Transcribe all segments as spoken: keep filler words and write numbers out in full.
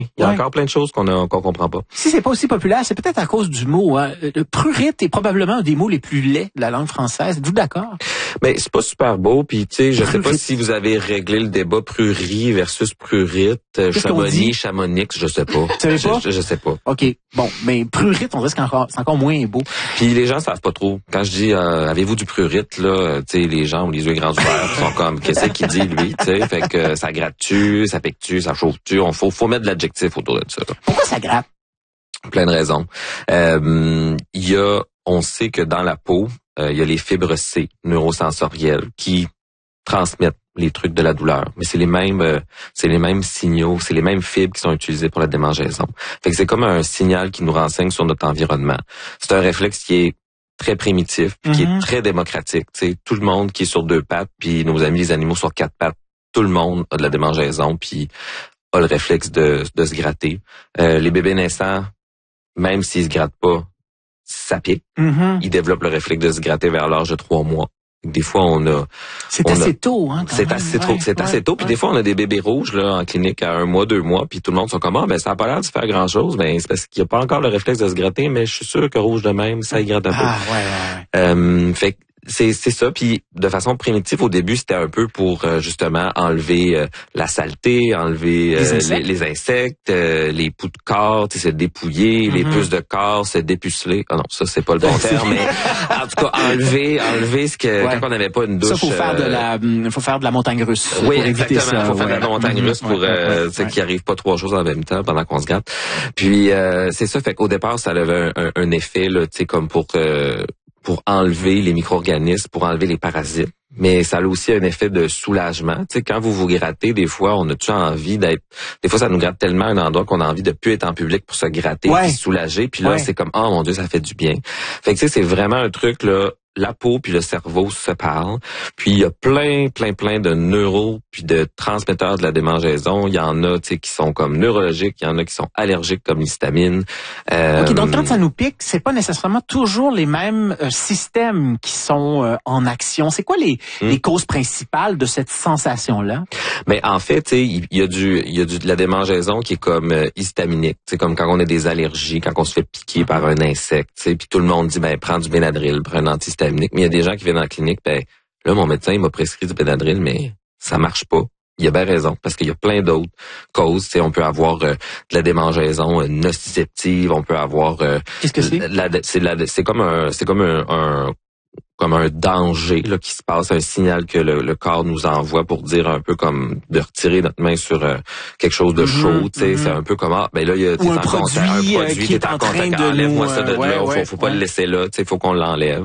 Il y a ouais. encore plein de choses qu'on a, qu'on comprend pas. Si c'est pas aussi populaire, c'est peut-être à cause du mot. Hein. Le prurite est probablement un des mots les plus laids de la langue française. Êtes-vous d'accord? Mais c'est pas super beau. Puis tu sais, je sais pas si vous avez réglé le débat prurie versus prurite, Chamonix, Chamonix, je sais pas. Tu savez pas? Je, je, je sais pas. OK. Bon, mais prurite, on dirait que c'est encore, c'est encore moins beau. Puis les gens savent pas trop. Quand je dis euh, avez-vous du prurite, là, tu sais, les gens ont les yeux grands ouverts, sont comme qu'est-ce qu'il dit lui, tu sais, fait que ça gratte-tu, ça pique-tu, ça chauffe-tu, on faut faut mettre de l'adjectif autour de ça. Pourquoi ça gratte? Plein de raisons. Euh, il y a, on sait que dans la peau, euh, il y a les fibres C, neurosensorielles, qui transmettent les trucs de la douleur. Mais c'est les mêmes, euh, c'est les mêmes signaux, c'est les mêmes fibres qui sont utilisées pour la démangeaison. Fait que c'est comme un signal qui nous renseigne sur notre environnement. C'est un réflexe qui est très primitif, puis mm-hmm. qui est très démocratique. T'sais, tout le monde qui est sur deux pattes, puis nos amis les animaux sur quatre pattes, tout le monde a de la démangeaison, puis a le réflexe de, de se gratter. Euh, les bébés naissants, même s'ils se grattent pas, ça pique. Mm-hmm. Ils développent le réflexe de se gratter vers l'âge de trois mois. Des fois, on a... C'est on assez a, tôt, hein? C'est même. assez ouais, tôt. C'est ouais, assez tôt. Puis ouais. des fois, on a des bébés rouges là en clinique à un mois, deux mois, puis tout le monde sont comme ah ben ça a pas l'air de faire grand chose, ben c'est parce qu'il y a pas encore le réflexe de se gratter, mais je suis sûr que rouge de même, ça y gratte un peu. Ah ouais, ouais. Euh, fait que c'est c'est ça. Puis de façon primitive, au début, c'était un peu pour euh, justement enlever euh, la saleté, enlever euh, les insectes, les, les, insectes euh, les poux de corps, tu sais, se dépouiller, mm-hmm. les puces de corps, se dépuceler. Ah non, ça c'est pas le bon terme, mais en tout cas enlever, enlever ce que ouais. quand on n'avait pas une douche. Ça faut faire euh, de la, faut faire de la montagne russe. Oui, pour exactement. Ça. Faut faire ouais. de la montagne mm-hmm. russe pour ouais, euh, ouais, ouais. qu'il arrive pas trois choses en même temps pendant qu'on se gratte. Puis euh, c'est ça. Fait qu'au départ, ça avait un, un, un effet là, tu sais, comme pour euh, pour enlever les micro-organismes, pour enlever les parasites. Mais ça a aussi un effet de soulagement. Tu sais, quand vous vous grattez, des fois, on a-tu envie d'être... Des fois, ça nous gratte tellement un endroit qu'on a envie de plus être en public pour se gratter, ouais. puis se soulager. Puis là, ouais. c'est comme, oh mon Dieu, ça fait du bien. Fait que tu sais, c'est vraiment un truc, là, la peau puis le cerveau se parlent. Puis il y a plein, plein, plein de neuros puis de transmetteurs de la démangeaison. Il y en a, tu sais, qui sont comme neurologiques, il y en a qui sont allergiques comme l'histamine. Euh, OK, donc quand ça nous pique, c'est pas nécessairement toujours les mêmes euh, systèmes qui sont euh, en action. C'est quoi les, hmm. les causes principales de cette sensation-là? Mais en fait, tu sais, il y a du, il y a du de la démangeaison qui est comme euh, histaminique. C'est comme quand on a des allergies, quand on se fait piquer par un insecte, tu sais, puis tout le monde dit ben prends du Benadryl, prends un antihistaminique. Mais il y a des gens qui viennent en clinique, ben là mon médecin il m'a prescrit du Benadryl, mais ça marche pas. Il a bien raison, parce qu'il y a plein d'autres causes. Tu sais, on peut avoir euh, de la démangeaison euh, nociceptive, on peut avoir. Euh, Qu'est-ce que c'est? La, c'est, la, c'est comme un, c'est comme un, un comme un danger là qui se passe, un signal que le, le corps nous envoie pour dire un peu comme de retirer notre main sur euh, quelque chose de chaud, mm-hmm, tu sais, mm-hmm. c'est un peu comme ah ben là il y a Ou un produit, contact, un produit qui est en train de enlève-moi nous, ça de euh, là, ouais, faut, faut pas ouais. le laisser là, tu sais, faut qu'on l'enlève.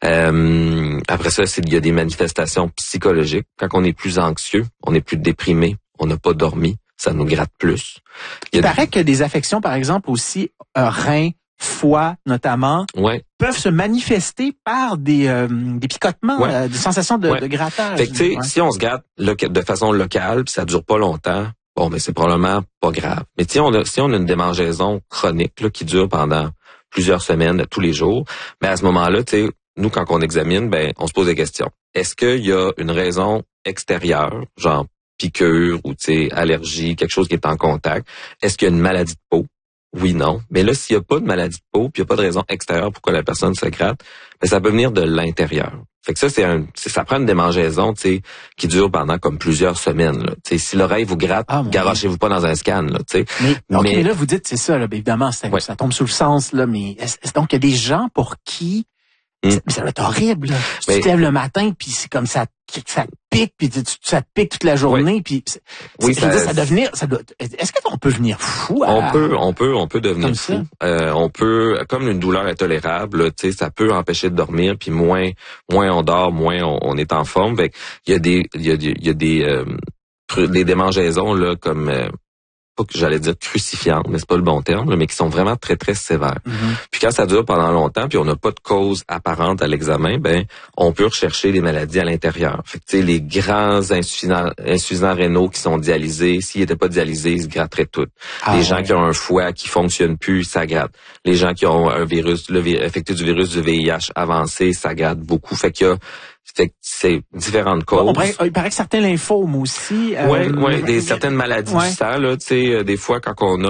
Euh, après ça, c'est il y a des manifestations psychologiques. Quand on est plus anxieux, on est plus déprimé, on n'a pas dormi, ça nous gratte plus. Il, il paraît des... que des affections, par exemple aussi euh, reins, foie notamment, ouais. peuvent se manifester par des, euh, des picotements, ouais. euh, des sensations de, ouais. de grattage. Fait que, tu sais, ouais. si on se gratte de façon locale, puis ça dure pas longtemps, bon, mais c'est probablement pas grave. Mais si on a, si on a une démangeaison chronique là, qui dure pendant plusieurs semaines, tous les jours, ben à ce moment-là, tu sais, nous, quand on examine, ben on se pose des questions. Est-ce qu'il y a une raison extérieure, genre piqûre ou tu sais allergie, quelque chose qui est en contact? Est-ce qu'il y a une maladie de peau? Oui, non. Mais là, s'il n'y a pas de maladie de peau, puis il n'y a pas de raison extérieure pourquoi la personne se gratte, ben ça peut venir de l'intérieur. Fait que ça, c'est un, c'est, ça prend une démangeaison, tu sais, qui dure pendant comme plusieurs semaines. Là. Tu sais, si l'oreille vous gratte, ah, garochez-vous pas dans un scan, là, tu sais. Mais, okay, mais, mais là, vous dites, c'est ça, là, ben, évidemment, c'est, ouais. ça tombe sous le sens, là, mais est-ce, est-ce donc il y a des gens pour qui Mm. Mais ça va être horrible. Là. Mais, tu te lèves le matin, puis c'est comme ça, ça pique, puis tu, ça te pique toute la journée, oui. puis oui, ça, dire, ça doit venir. Ça doit, est-ce qu'on peut venir fou? À, on peut, on peut, on peut devenir comme fou. Euh, on peut, comme une douleur intolérable, tu sais, ça peut empêcher de dormir, puis moins, moins on dort, moins on, on est en forme. Fait il y a des, il y a, il y a des, euh, des démangeaisons là comme euh, pas que j'allais dire crucifiantes, mais c'est pas le bon terme, là, mais qui sont vraiment très, très sévères. Mm-hmm. Puis quand ça dure pendant longtemps, puis on n'a pas de cause apparente à l'examen, ben on peut rechercher des maladies à l'intérieur. Fait que tu sais, les grands insuffisants, insuffisants rénaux qui sont dialysés, s'ils n'étaient pas dialysés, ils se gratteraient tout. Ah, les ouais. gens qui ont un foie qui fonctionne plus, ça gratte. Les gens qui ont un virus, le affecté du virus du V I H avancé, ça gratte beaucoup. Fait qu'il y a Fait que c'est différentes causes. On paraît, il paraît que certains lymphomes aussi. Euh, oui, oui, des certaines maladies ouais. du sang, là, tu sais, des fois quand on a